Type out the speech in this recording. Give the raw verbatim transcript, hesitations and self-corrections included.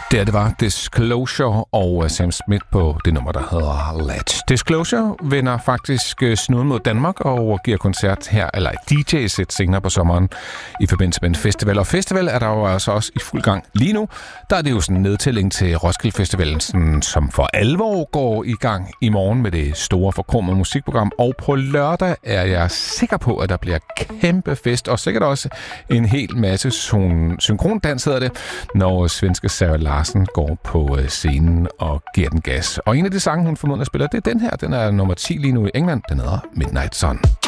Der det var Disclosure og Sam Smith på det nummer, der hedder Latch. Disclosure vender faktisk snuden mod Danmark og giver koncert her, eller et D J-sæt senere på sommeren i forbindelse med en festival. Og festival er der jo altså også i fuld gang lige nu. Der er det jo sådan en nedtælling til Roskilde Festivalen, sådan, som for alvor går i gang i morgen med det store forkromede musikprogram. Og på lørdag er jeg sikker på, at der bliver kæmpe fest, og sikkert også en hel masse syn- synkrondans hedder det, når svenske Sarah Larsen går på scenen og giver den gas. Og en af de sange, hun formodentlig spiller, det er den her. Den er nummer ti lige nu i England. Den hedder Midnight Sun.